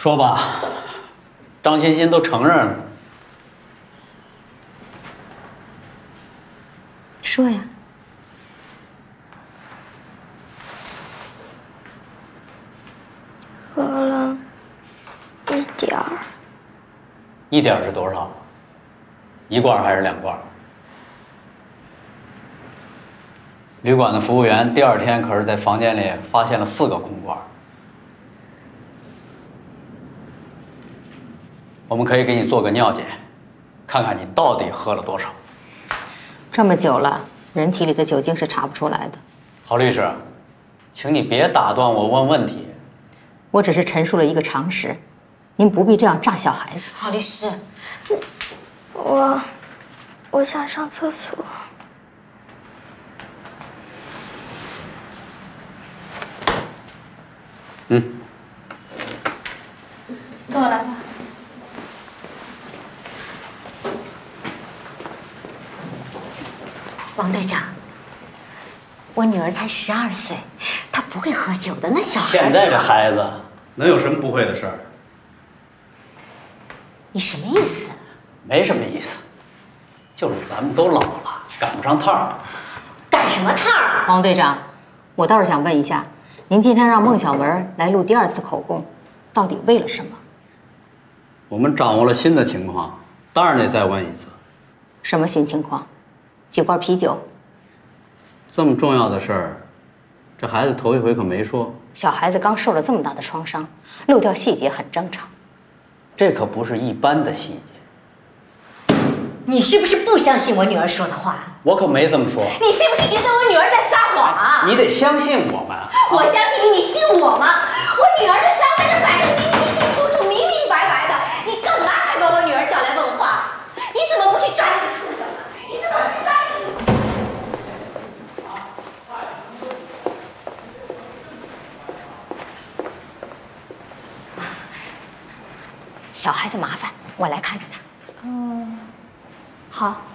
说吧，张欣欣都承认了。 说呀。 喝了一点儿。 一点是多少？1罐还是2罐？旅馆的服务员第2天可是在房间里发现了4个空罐。我们可以给你做个尿检，看看你到底喝了多少。 这么久了，人体里的酒精是查不出来的。 郝律师，请你别打断我问问题。 我只是陈述了一个常识，您不必这样炸小孩子。 郝律师， 我想上厕所。 跟我来吧。王队长，我女儿才12岁，她不会喝酒的，那小孩子。 现在这孩子能有什么不会的事儿？ 你什么意思？ 没什么意思，就是咱们都老了，赶不上趟儿。 赶什么趟啊？ 王队长，我倒是想问一下，您今天让孟小文来录第2次口供，到底为了什么？ 我们掌握了新的情况，当然得再问一次。 什么新情况？几罐啤酒？ 这么重要的事儿，这孩子头一回可没说。 小孩子刚受了这么大的创伤，漏掉细节很正常。 这可不是一般的细节。 你是不是不相信我女儿说的话？ 我可没这么说。 你是不是觉得我女儿在撒谎啊？ 你得相信我们。 我相信你，你信我吗？我女儿的伤在这摆得清清楚楚、明明白白的，你干嘛还把我女儿叫来问话？你怎么不去抓这个畜生呢？你怎么不去抓这个？小孩子麻烦，我来看着他。 好。